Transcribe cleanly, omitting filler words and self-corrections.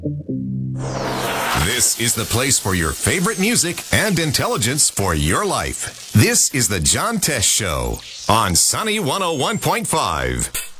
This is the place for your favorite music and intelligence for your life. This is the John Test Show on Sunny 101.5.